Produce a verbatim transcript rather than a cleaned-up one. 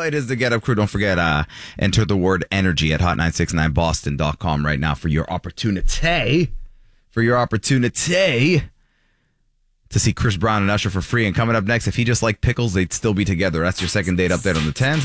It is the Get Up Crew. Don't forget, uh, enter the word energy at hot nine six nine boston dot com right now for your opportunity. For your opportunity to see Chris Brown and Usher for free. And coming up next, if he just liked pickles, they'd still be together. That's your second date update on the tens.